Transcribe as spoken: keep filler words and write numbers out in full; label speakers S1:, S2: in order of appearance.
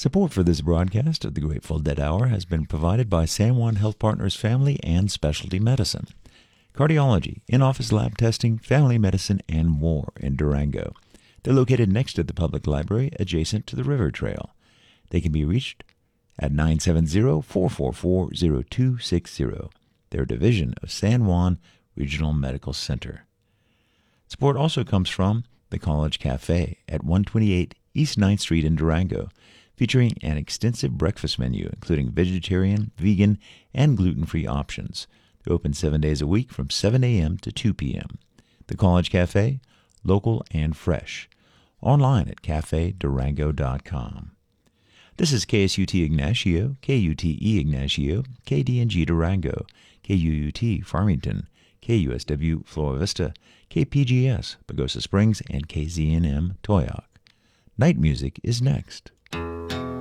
S1: Support for this broadcast of the Grateful Dead Hour has been provided by San Juan Health Partners Family and Specialty Medicine. Cardiology, in-office lab testing, family medicine, and more in Durango. They're located next to the public library, adjacent to the River Trail. They can be reached at nine seven zero, four four four, zero two six zero. They're a division of San Juan Regional Medical Center. Support also comes from the College Cafe at one twenty-eight East ninth Street in Durango, featuring an extensive breakfast menu, including vegetarian, vegan, and gluten-free options. They're open seven days a week from seven a.m. to two p.m. The College Cafe, local and fresh. Online at cafe durango dot com. This is K S U T Ignacio, K U T E Ignacio, K D N G Durango, K U U T Farmington, K U S W Flora Vista, K P G S Pagosa Springs, and K Z N M Toyoak. Night music is next.